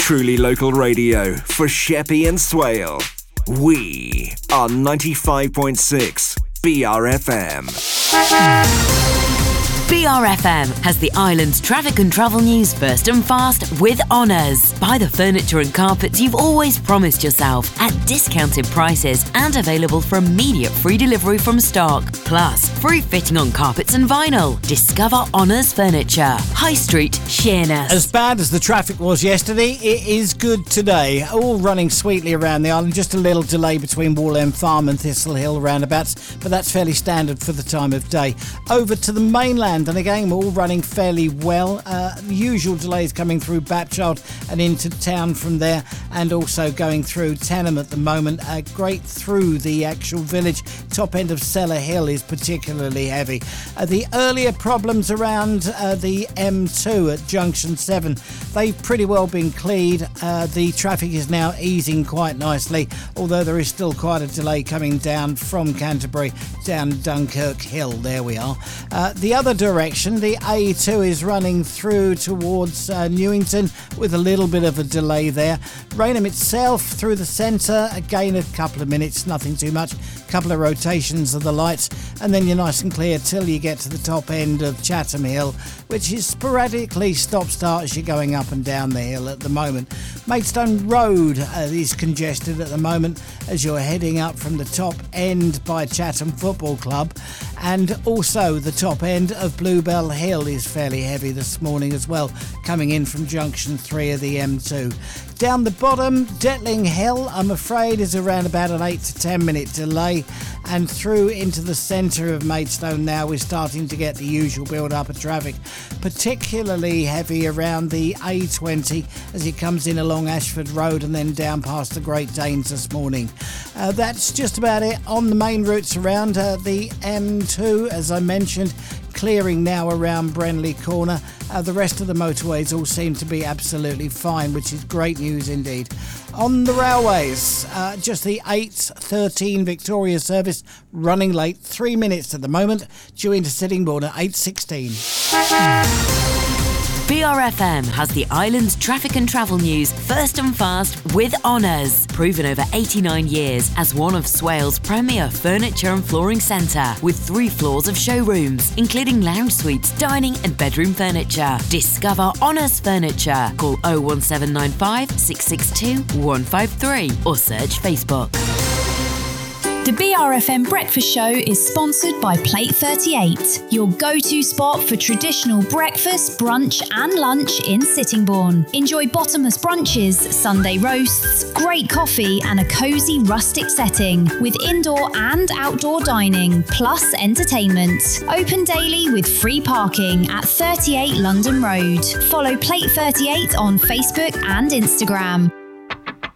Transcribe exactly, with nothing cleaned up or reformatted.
Truly local radio for Sheppey and Swale. We are ninety-five point six B R F M. B R F M has the island's traffic and travel news first and fast with Honours. Buy the furniture and carpets you've always promised yourself at discounted prices and available for immediate free delivery from stock. Plus, free fitting on carpets and vinyl. Discover Honours Furniture. High Street, Sheerness. As bad as the traffic was yesterday, it is good today. All running sweetly around the island. Just a little delay between Wall End Farm and Thistle Hill roundabouts, but that's fairly standard for the time of day. Over to the mainland, and again, we're all running fairly well. Uh, the usual delays coming through Bapchild and into town from there, and also going through Tanham at the moment. Uh, great through the actual village. Top end of Cellar Hill is particularly heavy. Uh, the earlier problems around uh, the M two at Junction seven, they've pretty well been cleared. Uh, the traffic is now easing quite nicely, although there is still quite a delay coming down from Canterbury down Dunkirk Hill. There we are. Uh, the other direction, the A two is running through towards uh, Newington with a little bit of a delay there. Rainham itself through the centre, again a couple of minutes, nothing too much, couple of rotations of the lights, and then you're nice and clear till you get to the top end of Chatham Hill, which is sporadically stop-start as you're going up and down the hill at the moment. Maidstone Road uh, is congested at the moment as you're heading up from the top end by Chatham Football Club, and also the top end of Bluebell Hill is fairly heavy this morning as well, coming in from junction three of the M two. Down the bottom, Detling Hill, I'm afraid, is around about an eight to ten minute delay, and through into the centre of Maidstone now we're starting to get the usual build-up of traffic, particularly heavy around the A twenty as it comes in along Ashford Road and then down past the Great Danes this morning. Uh, that's just about it on the main routes around uh, the M two, as I mentioned, clearing now around Brenley Corner. Uh, the rest of the motorways all seem to be absolutely fine, which is great news indeed. On the railways, uh, just the eight thirteen Victoria service running late, three minutes at the moment, due into Sittingbourne at eight sixteen. B R F M has the island's traffic and travel news first and fast with Honours. Proven over eighty-nine years as one of Swale's premier furniture and flooring centre, with three floors of showrooms, including lounge suites, dining and bedroom furniture. Discover Honours Furniture. Call oh one seven nine five, six six two, one five three or search Facebook. The B R F M Breakfast Show is sponsored by Plate thirty-eight, your go-to spot for traditional breakfast, brunch and lunch in Sittingbourne. Enjoy bottomless brunches, Sunday roasts, great coffee and a cosy rustic setting with indoor and outdoor dining, plus entertainment. Open daily with free parking at thirty-eight London Road. Follow Plate thirty-eight on Facebook and Instagram.